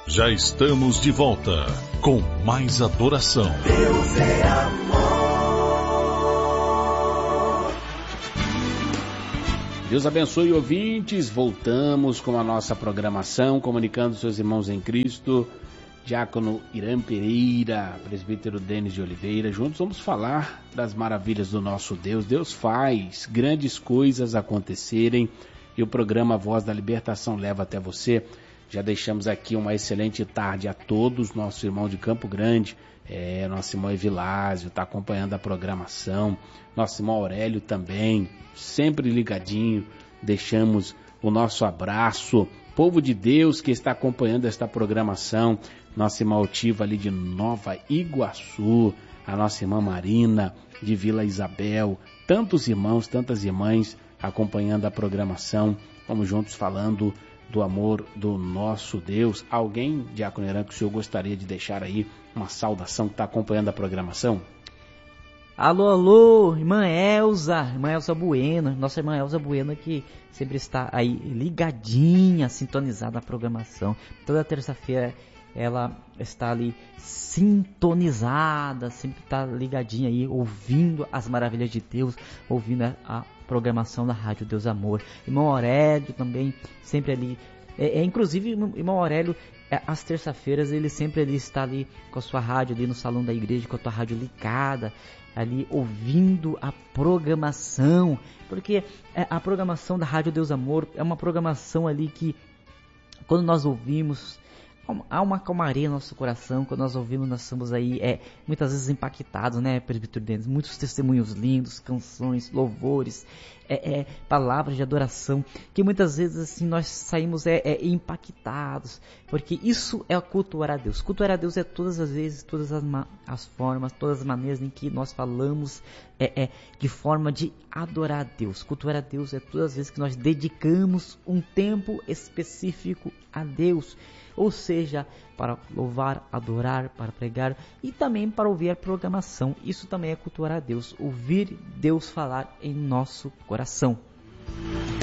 Já estamos de volta com mais adoração. Deus é amor. Deus abençoe, ouvintes. Voltamos com a nossa programação, comunicando seus irmãos em Cristo. Diácono Irã Pereira, presbítero Denis de Oliveira. Juntos vamos falar das maravilhas do nosso Deus. Deus faz grandes coisas acontecerem e o programa Voz da Libertação leva até você. Já deixamos aqui uma excelente tarde a todos, nosso irmão de Campo Grande, nosso irmão Evilásio está acompanhando a programação, nosso irmão Aurélio também, sempre ligadinho. Deixamos o nosso abraço, povo de Deus que está acompanhando esta programação, nossa irmã Altiva ali de Nova Iguaçu, a nossa irmã Marina de Vila Isabel, tantos irmãos, tantas irmãs acompanhando a programação. Vamos juntos falando do amor do nosso Deus. Alguém, Diácono Irã, que o senhor gostaria de deixar aí uma saudação que está acompanhando a programação? Alô, irmã Elza Bueno, nossa irmã Elza Bueno que sempre está aí ligadinha, sintonizada na programação. Toda terça-feira ela está ali sintonizada, sempre está ligadinha aí, ouvindo as maravilhas de Deus, ouvindo a programação da Rádio Deus Amor. Irmão Aurélio também, sempre ali, inclusive irmão Aurélio, às terça-feiras ele sempre ali está ali com a sua rádio ali no salão da igreja, com a tua rádio ligada, ali ouvindo a programação, porque a programação da Rádio Deus Amor é uma programação ali que, quando nós ouvimos, há uma calmaria no nosso coração. Quando nós ouvimos, nós somos aí muitas vezes impactados, né, presbítero Denis? Muitos testemunhos lindos, canções, louvores, palavras de adoração, que muitas vezes assim nós saímos impactados, porque isso é cultuar a Deus. Cultuar a Deus é todas as vezes, todas as formas, todas as maneiras em que nós falamos de forma de adorar a Deus. Cultuar a Deus é todas as vezes que nós dedicamos um tempo específico a Deus, ou seja, para louvar, adorar, para pregar e também para ouvir a programação. Isso também é cultuar a Deus, ouvir Deus falar em nosso coração.